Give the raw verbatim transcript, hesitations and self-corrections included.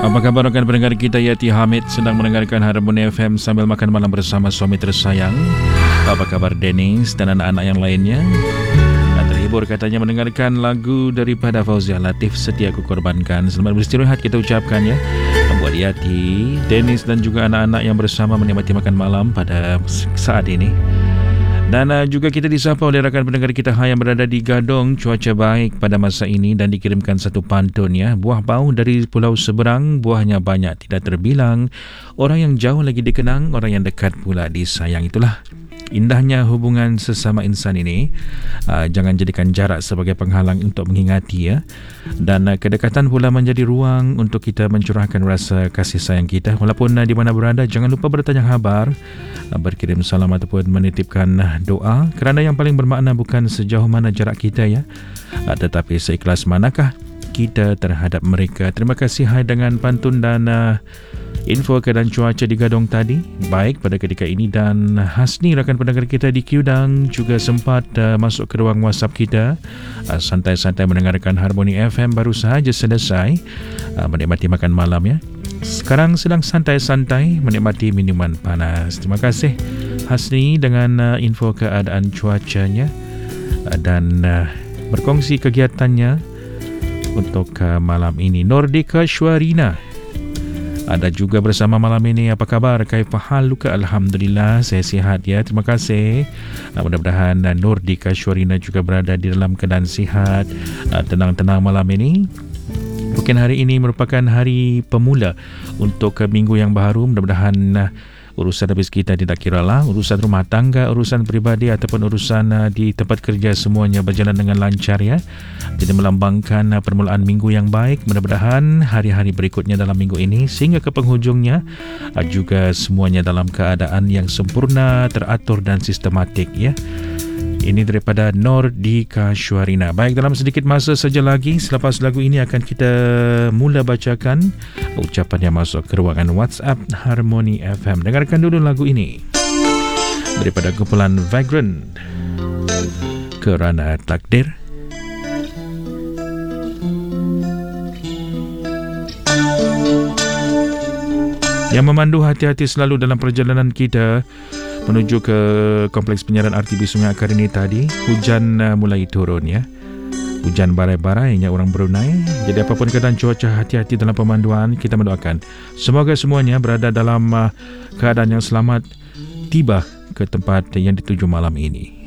Apa kabar rekan pendengar kita? Yati Hamid sedang mendengarkan Harmoni F M sambil makan malam bersama suami tersayang. Apa kabar Dennis dan anak-anak yang lainnya? Nah, terhibur katanya mendengarkan lagu daripada Fauzia Latif, Setia Ku Korbankan. Selamat beristirahat kita ucapkan ya. Buat Yati, Dennis dan juga anak-anak yang bersama menikmati makan malam pada saat ini. Dan uh, juga kita disapa oleh rakan pendengar kita yang berada di Gadong. Cuaca baik pada masa ini dan dikirimkan satu pantun ya. Buah bau dari pulau seberang, buahnya banyak tidak terbilang. Orang yang jauh lagi dikenang, orang yang dekat pula disayang. Itulah indahnya hubungan sesama insan ini. Uh, jangan jadikan jarak sebagai penghalang untuk mengingati ya. Dan uh, kedekatan pula menjadi ruang untuk kita mencurahkan rasa kasih sayang kita. Walaupun uh, di mana berada, jangan lupa bertanya khabar, uh, berkirim salam ataupun menitipkan uh, doa, kerana yang paling bermakna bukan sejauh mana jarak kita ya, uh, tetapi seikhlas manakah kita terhadap mereka. Terima kasih hai dengan pantun dan uh, info keadaan cuaca di Gadong tadi. Baik pada ketika ini, dan Hasni rakan pendengar kita di Kudang juga sempat uh, masuk ke ruang WhatsApp kita. Uh, santai-santai mendengarkan Harmoni F M, baru sahaja selesai uh, menikmati makan malam ya. Sekarang sedang santai-santai menikmati minuman panas. Terima kasih Hasni dengan uh, info keadaan cuacanya uh, dan uh, berkongsi kegiatannya untuk uh, malam ini. Nordika Shwarina ada juga bersama malam ini. Apa kabar? Kaifahal luka? Alhamdulillah, saya sihat ya. Terima kasih. Uh, mudah-mudahan uh, Nordika Shwarina juga berada di dalam keadaan sihat, uh, tenang-tenang malam ini. Mungkin hari ini merupakan hari pemula untuk uh, minggu yang baru. Mudah-mudahan uh, urusan habis kita tidak kiralah, urusan rumah tangga, urusan peribadi ataupun urusan uh, di tempat kerja, semuanya berjalan dengan lancar ya. Jadi melambangkan uh, permulaan minggu yang baik. Mudah-mudahan hari-hari berikutnya dalam minggu ini sehingga ke penghujungnya uh, juga semuanya dalam keadaan yang sempurna, teratur dan sistematik ya. Ini daripada Nordika Shwarina. Baik, dalam sedikit masa saja lagi selepas lagu ini akan kita mula bacakan ucapan yang masuk ke ruangan WhatsApp Harmoni F M. Dengarkan dulu lagu ini daripada kumpulan Vagrant, Kerana Takdir. Yang memandu hati-hati selalu dalam perjalanan kita menuju ke kompleks penyiaran R T B Sungai Akar ini tadi. Hujan uh, mulai turun ya. Hujan barai-barainya orang Brunei. Jadi apapun keadaan cuaca, hati-hati dalam pemanduan. Kita mendoakan semoga semuanya berada dalam uh, keadaan yang selamat, tiba ke tempat yang dituju malam ini.